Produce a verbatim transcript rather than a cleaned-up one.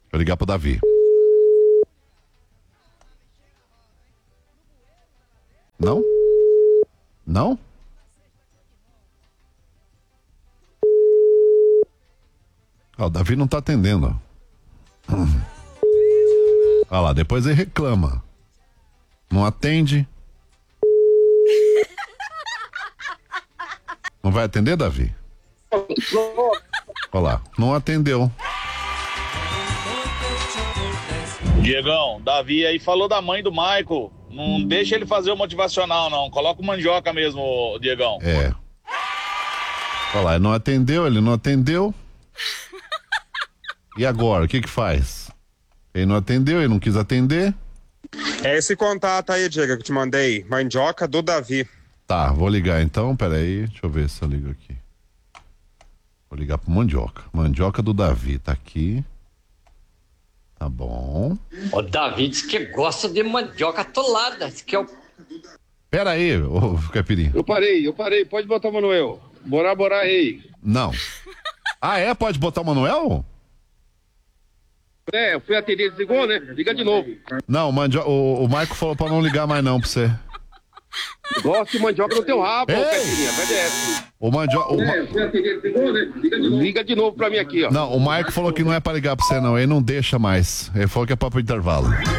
Vou ligar pro Davi. Não? Não? Ó, o Davi não tá atendendo. Hum. Olha lá, depois ele reclama. Não atende. Não vai atender, Davi? Olha lá, não atendeu. Diegão, Davi aí falou da mãe do Maico. Não deixa ele fazer o motivacional, não. Coloca o mandioca mesmo, Diegão. É. Olha lá, ele não atendeu, ele não atendeu. E agora, o que que faz? Ele não atendeu, ele não quis atender. É esse contato aí, Diego, que eu te mandei. Mandioca do Davi. Tá, vou ligar então, peraí, deixa eu ver se eu ligo aqui. Vou ligar pro Mandioca. Mandioca do Davi, tá aqui. Tá bom. O Davi diz que gosta de mandioca atolada. Diz que é o... Pera aí, ô Caipirinha. Eu parei, eu parei. Pode botar o Manuel. Borá, borá, rei. Não. Ah, é? Pode botar o Manuel? É, eu fui atender, desligou, né? Liga de novo. Não, mandio... o, o Maico falou pra não ligar mais não pra você. Gosto de mandioca no teu rabo, Ei! Caipirinha. Vai dessa. O Mandioca... O... É, eu fui atender, desligou, né? Liga de novo. Liga de novo pra mim aqui, ó. Não, o Maico falou que não é pra ligar pra você não, ele não deixa mais. Ele falou que é pra pro intervalo.